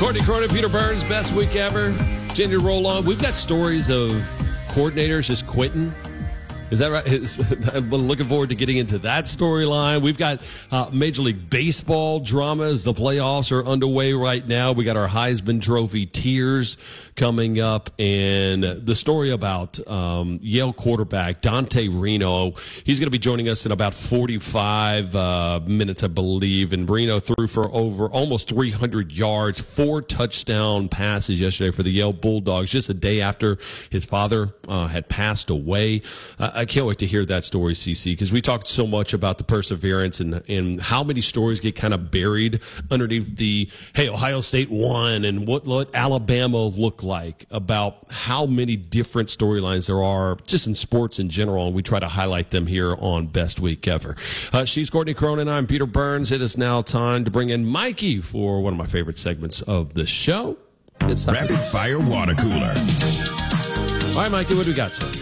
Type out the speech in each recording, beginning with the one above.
Courtney Cronin, Peter Burns, best week ever. Continue to roll on. We've got stories of coordinators just quitting. Is that right? I'm looking forward to getting into that storyline. We've got Major League Baseball drama as the playoffs are underway right now. We got our Heisman Trophy tears coming up, and the story about Yale quarterback Dante Reno. He's going to be joining us in about 45 minutes, I believe. And Reno threw for over almost 300 yards, 4 touchdown passes yesterday for the Yale Bulldogs, just a day after his father had passed away. I can't wait to hear that story, CC, because we talked so much about the perseverance and how many stories get kind of buried underneath the, hey, Ohio State won, and what Alabama looked like, about how many different storylines there are just in sports in general, and we try to highlight them here on Best Week Ever. She's Courtney Cronin. I'm Peter Burns. It is now time to bring in Mikey for one of my favorite segments of the show. It's Rapid Fire Water Cooler. All right, Mikey, what do we got, sir?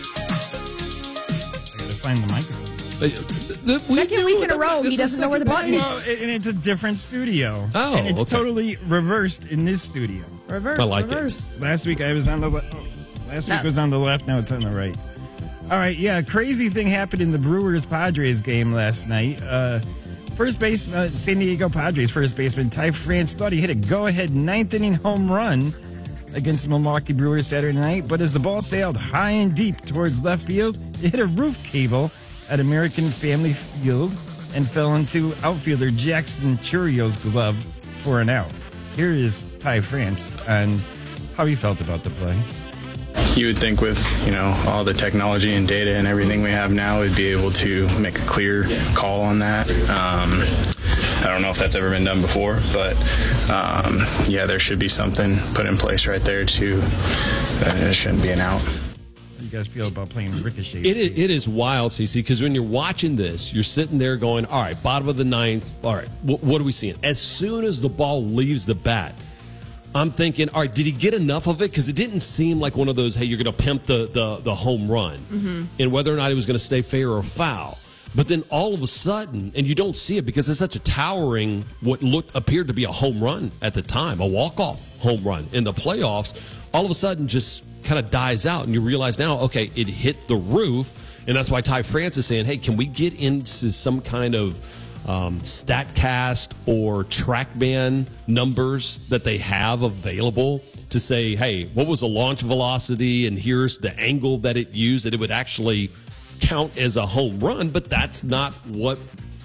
Find the microphone. Second week in a row, he doesn't know where the button is. Well, and it's a different studio. Oh, and it's okay. totally reversed in this studio. Reverse. I like reverse. it. Last week I was on the left. Last week was on the left. Now it's on the right. All right, yeah. Crazy thing happened in the Brewers-Padres game last night. First base, San Diego Padres first baseman Ty France thought he hit a go-ahead ninth-inning home run against the Milwaukee Brewers Saturday night, but as the ball sailed high and deep towards left field, it hit a roof cable at American Family Field and fell into outfielder Jackson Churrio's glove for an out. Here is Ty France on how he felt about the play. You would think with, all the technology and data and everything we have now, we'd be able to make a clear call on that. I don't know if that's ever been done before, but there should be something put in place right there to, it shouldn't be an out. How do you guys feel about playing ricochet? It is wild, CC, because when you're watching this, you're sitting there going, all right, bottom of the ninth, all right, what are we seeing? As soon as the ball leaves the bat, I'm thinking, all right, did he get enough of it? Because it didn't seem like one of those, hey, you're going to pimp the home run, and whether or not it was going to stay fair or foul. But then all of a sudden, and you don't see it because it's such a towering, what appeared to be a home run at the time, a walk-off home run in the playoffs, all of a sudden just kind of dies out, and you realize now, okay, it hit the roof, and that's why Ty France is saying, hey, can we get into some kind of StatCast or TrackMan numbers that they have available to say, hey, what was the launch velocity, and here's the angle that it used, that it would actually count as a home run, but that's not what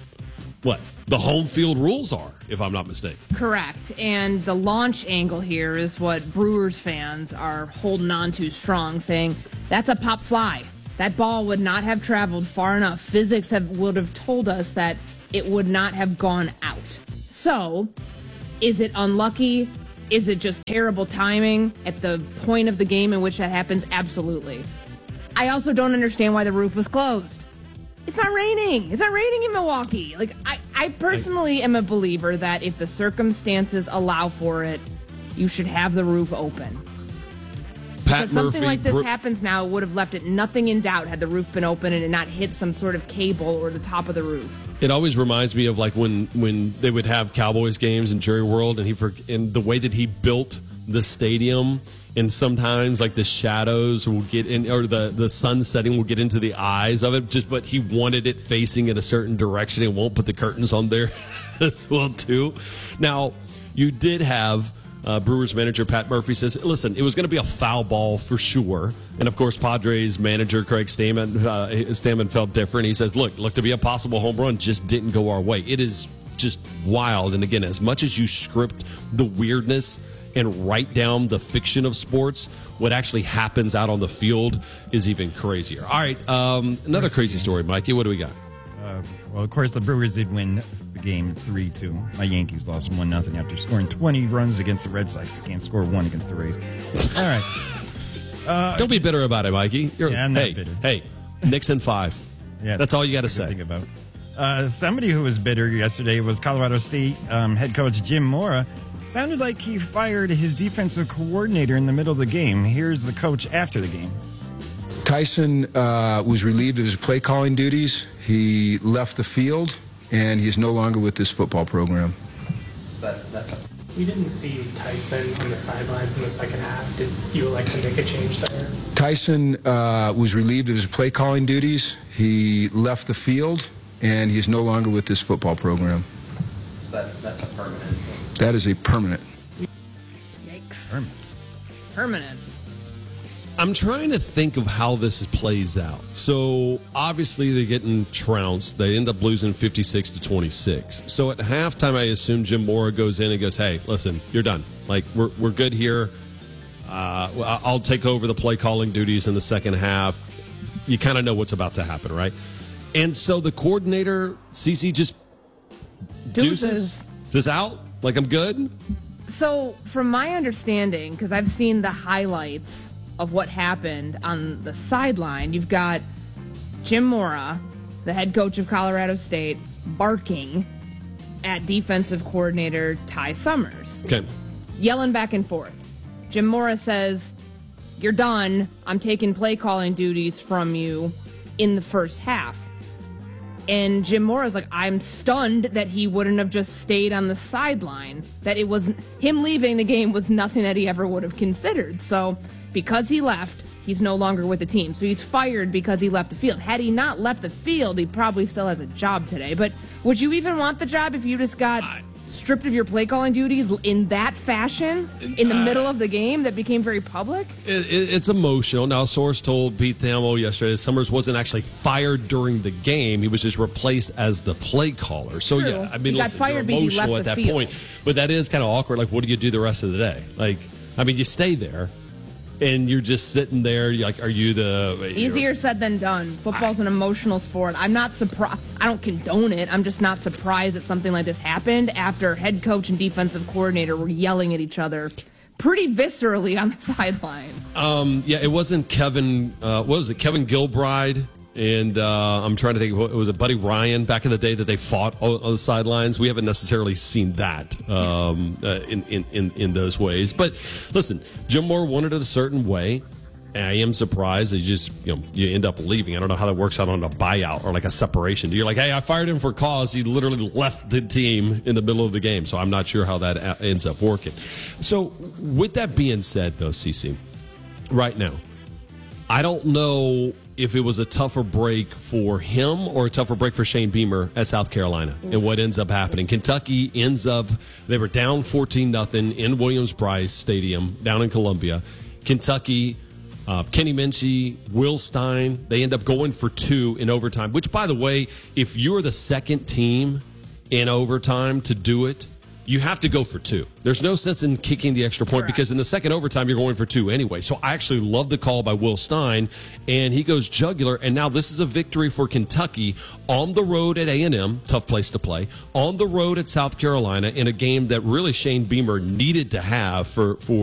the home field rules are, if I'm not mistaken. Correct. And the launch angle here is what Brewers fans are holding on to strong, saying that's a pop fly. That ball would not have traveled far enough. Physics would have told us that it would not have gone out. So, is it unlucky? Is it just terrible timing at the point of the game in which that happens? Absolutely. I also don't understand why the roof was closed. It's not raining. It's not raining in Milwaukee. I personally am a believer that if the circumstances allow for it, you should have the roof open. Because something like this happens now, it would have left it nothing in doubt had the roof been open and it not hit some sort of cable or the top of the roof. It always reminds me of like when they would have Cowboys games in Jerry World, and the way that he built the stadium, and sometimes like the shadows will get in, or the sun setting will get into the eyes of it, but he wanted it facing in a certain direction and won't put the curtains on there as well too. Now, you did have Brewers manager Pat Murphy says, listen, it was going to be a foul ball for sure. And, of course, Padres manager Craig Stammen felt different. He says, looked to be a possible home run, just didn't go our way. It is just wild. And, again, as much as you script the weirdness and write down the fiction of sports, what actually happens out on the field is even crazier. All right, another crazy story, Mikey. What do we got? Well, of course, the Brewers did win the game 3-2. My Yankees lost 1-0 after scoring 20 runs against the Red Sox. They can't score one against the Rays. All right. Don't be bitter about it, Mikey. I'm not bitter. Hey, Knicks in 5. Yeah, that's all you got to say. Think about. Somebody who was bitter yesterday was Colorado State head coach Jim Mora. Sounded like he fired his defensive coordinator in the middle of the game. Here's the coach after the game. Tyson was relieved of his play calling duties. He left the field, and he's no longer with this football program. We didn't see Tyson on the sidelines in the second half. Did you elect to make a change there? Tyson was relieved of his play calling duties. He left the field, and he is no longer with this football program. That's a permanent. That is a permanent. Yikes. Permanent. I'm trying to think of how this plays out. So obviously they're getting trounced. They end up losing 56-26. So at halftime, I assume Jim Mora goes in and goes, "Hey, listen, you're done. Like we're good here. I'll take over the play calling duties in the second half." You kind of know what's about to happen, right? And so the coordinator, CC, just deuces out. Like, I'm good. So from my understanding, because I've seen the highlights of what happened on the sideline, you've got Jim Mora, the head coach of Colorado State, barking at defensive coordinator Ty Summers. Okay. Yelling back and forth. Jim Mora says, "You're done. I'm taking play calling duties from you in the first half." And Jim Mora's like, I'm stunned that he wouldn't have just stayed on the sideline, that it was him leaving the game was nothing that he ever would have considered. So because he left, he's no longer with the team. So he's fired because he left the field. Had he not left the field, he probably still has a job today. But would you even want the job if you just got stripped of your play calling duties in that fashion in the middle of the game that became very public? It's emotional. Now, a source told Pete Thamel yesterday that Summers wasn't actually fired during the game. He was just replaced as the play caller. So, True. yeah, I mean, He got listen, fired you're because he emotional left at the that field. point. But that is kind of awkward. Like, what do you do the rest of the day? Like, I mean, you stay there. And you're just sitting there, you're like, are you the... Easier said than done. Football's an emotional sport. I'm not surprised. I don't condone it. I'm just not surprised that something like this happened after head coach and defensive coordinator were yelling at each other pretty viscerally on the sideline. Yeah, it wasn't Kevin... what was it? Kevin Gilbride. And I'm trying to think, it was Buddy Ryan back in the day that they fought on the sidelines. We haven't necessarily seen that in those ways. But listen, Jim Mora wanted it a certain way. And I am surprised that you end up leaving. I don't know how that works out on a buyout or like a separation. You're like, hey, I fired him for cause. He literally left the team in the middle of the game. So I'm not sure how that ends up working. So with that being said, though, CC, right now, I don't know if it was a tougher break for him or a tougher break for Shane Beamer at South Carolina and what ends up happening. Kentucky ends up, they were down 14-0 in Williams-Brice Stadium down in Columbia. Kentucky, Kenny Minchey, Will Stein, they end up going for 2 in overtime, which, by the way, if you're the second team in overtime to do it, you have to go for 2. There's no sense in kicking the extra point because in the second overtime, you're going for 2 anyway. So I actually love the call by Will Stein, and he goes jugular. And now this is a victory for Kentucky on the road at A&M, tough place to play, on the road at South Carolina in a game that really Shane Beamer needed to have for